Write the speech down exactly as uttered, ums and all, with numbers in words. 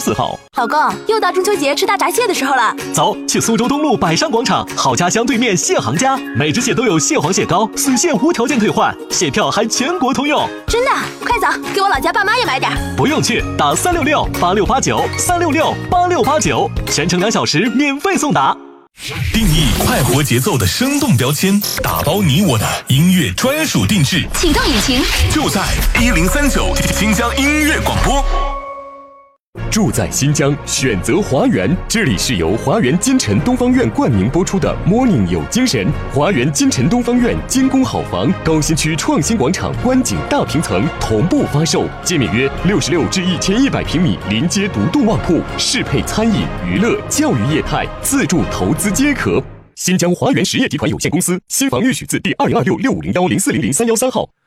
四号。 老公，又到中秋节吃大闸蟹的时候了， 走，去苏州东路百商广场好家乡对面蟹行家，每只蟹都有蟹黄蟹膏，损蟹无条件退换，蟹票还全国通用。 真的？快走，给我老家爸妈也买点。 不用去，打三六六八六八九三六六八六八九，全程两小时免费送达。 定义快活节奏的生动标签，打包你我的音乐专属定制。 启动引擎， 就在一零三九新疆音乐广播。 住在新疆，选择华园。这里是由华园金城东方院冠名播出的 Morning 有精神。华园金城东方院精工好房，高新区创新广场观景大平层同步发售，界面约六十六至一千一百平米，临街独栋旺铺，适配餐饮、娱乐、教育业态，自住投资皆可。新疆华园实业集团有限公司新房预许字第二零二六六五零幺零四零零三幺三号。